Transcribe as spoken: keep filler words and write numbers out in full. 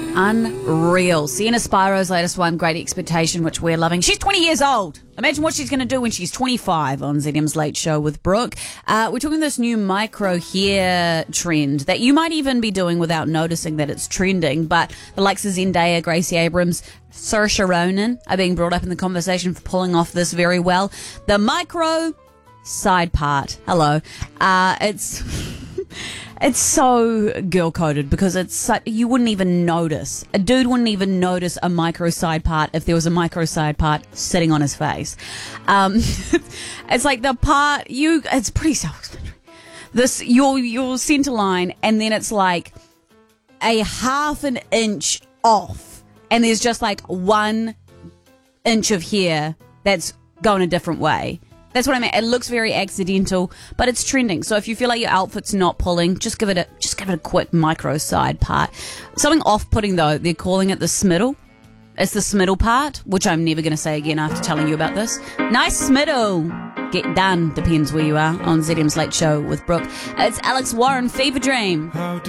Unreal. Sienna Spiro's latest one, Great Expectation, which we're loving. She's twenty years old. Imagine what she's going to do when she's twenty-five on Z M's Late Show with Brooke. Uh, we're talking this new micro hair trend that you might even be doing without noticing that it's trending, but the likes of Zendaya, Gracie Abrams, Saoirse Ronan are being brought up in the conversation for pulling off this very well. The micro side part. Hello. Uh, it's... It's so girl-coded because it's so, you wouldn't even notice. A dude wouldn't even notice a micro side part if there was a micro side part sitting on his face. Um, it's like the part you. It's pretty self-explanatory. This your your center line, and then it's like a half an inch off, and there's just like one inch of hair that's going a different way. That's what I mean. It looks very accidental, but it's trending. So if you feel like your outfit's not pulling, just give it a just give it a quick micro side part. Something off-putting though, they're calling it the smiddle. It's the smiddle part, which I'm never going to say again after telling you about this. Nice smiddle. Get done. Depends where you are on Z M's Late Show with Brooke. It's Alex Warren, Fever Dream.